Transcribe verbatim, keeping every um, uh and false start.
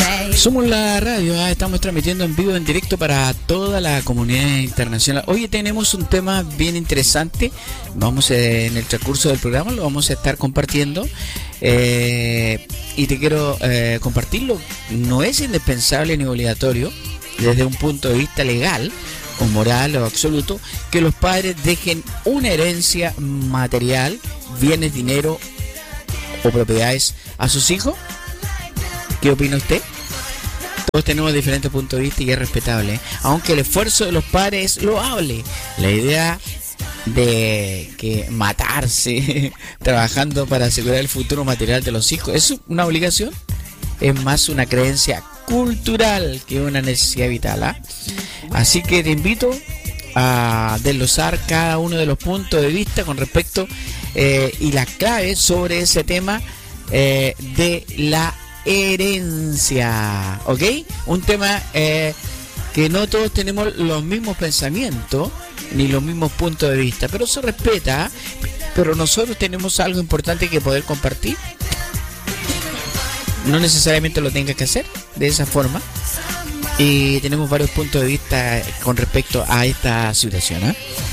Somos la radio, ¿eh? Estamos transmitiendo en vivo, en directo para toda la comunidad internacional. Hoy tenemos un tema bien interesante. Vamos eh, en el transcurso del programa, lo vamos a estar compartiendo. Eh, y te quiero eh, compartirlo. No es indispensable ni obligatorio, desde un punto de vista legal o moral o absoluto, que los padres dejen una herencia material, bienes, dinero o propiedades a sus hijos. ¿Qué opina usted? Todos tenemos diferentes puntos de vista y es respetable, ¿eh? Aunque el esfuerzo de los padres es loable. La idea de que matarse trabajando para asegurar el futuro material de los hijos es una obligación, es más una creencia cultural que una necesidad vital, ¿eh? Así que te invito a desglosar cada uno de los puntos de vista con respecto eh, y las claves sobre ese tema eh, de la herencia, ¿ok? Un tema eh, que no todos tenemos los mismos pensamientos ni los mismos puntos de vista, pero se respeta. Pero nosotros tenemos algo importante que poder compartir. No necesariamente lo tengas que hacer de esa forma, y tenemos varios puntos de vista con respecto a esta situación, ¿eh?